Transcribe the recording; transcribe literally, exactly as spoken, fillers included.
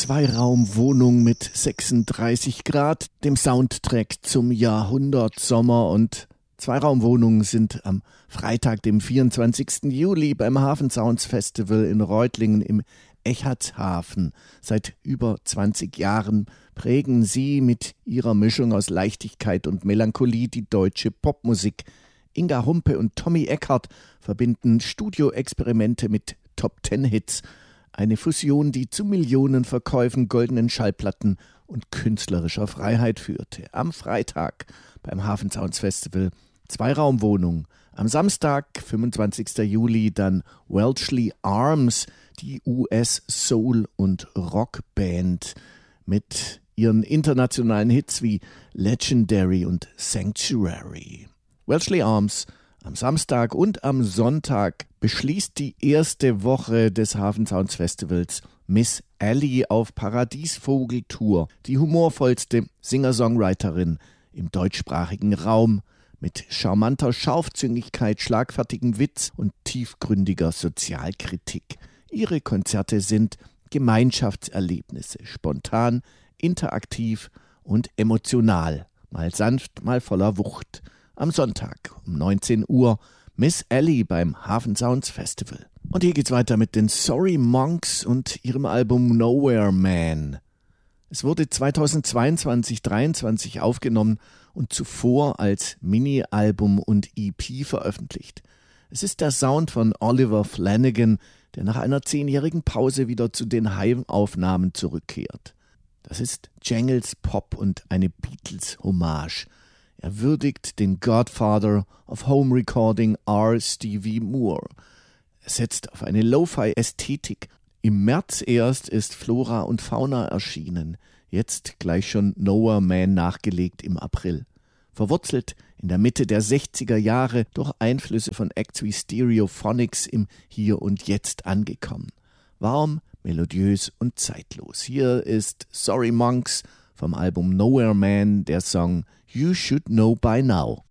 Zweiraumwohnung mit sechsunddreißig Grad, dem Soundtrack zum Jahrhundertsommer. Und Zweiraumwohnungen sind am Freitag, dem vierundzwanzigsten Juli beim Hafen Sounds Festival in Reutlingen im Echartshafen. Seit über zwanzig Jahren prägen sie mit ihrer Mischung aus Leichtigkeit und Melancholie die deutsche Popmusik. Inga Humpe und Tommy Eckhardt verbinden Studioexperimente mit Top-Ten-Hits. Eine Fusion, die zu Millionenverkäufen, goldenen Schallplatten und künstlerischer Freiheit führte. Am Freitag beim Hafen Sounds Festival Zweiraumwohnung. Am Samstag, fünfundzwanzigsten Juli, dann Welshly Arms, die U S-Soul- und Rockband mit ihren internationalen Hits wie Legendary und Sanctuary. Welshly Arms am Samstag und am Sonntag beschließt die erste Woche des Hafen Sounds Festivals Miss Ellie auf Paradiesvogeltour, die humorvollste Singer-Songwriterin im deutschsprachigen Raum, mit charmanter Scharfzüngigkeit, schlagfertigem Witz und tiefgründiger Sozialkritik. Ihre Konzerte sind Gemeinschaftserlebnisse, spontan, interaktiv und emotional, mal sanft, mal voller Wucht. Am Sonntag um neunzehn Uhr Miss Ellie beim Hafen Sounds Festival. Und hier geht's weiter mit den Sorry Monks und ihrem Album Nowhere Man. Es wurde zweitausendzweiundzwanzig dreiundzwanzig aufgenommen und zuvor als Mini-Album und E P veröffentlicht. Es ist der Sound von Oliver Flanagan, der nach einer zehnjährigen Pause wieder zu den Heimaufnahmen zurückkehrt. Das ist Jangles Pop und eine Beatles-Hommage. Er würdigt den Godfather of Home Recording R. Stevie Moore. Er setzt auf eine Lo-Fi-Ästhetik. Im März erst ist Flora und Fauna erschienen, jetzt gleich schon Nowhere Man nachgelegt im April. Verwurzelt in der Mitte der sechziger Jahre durch Einflüsse von Acts wie Stereophonics im Hier und Jetzt angekommen. Warm, melodiös und zeitlos. Hier ist Sorry Monks vom Album Nowhere Man, der Song You Should Know By Now.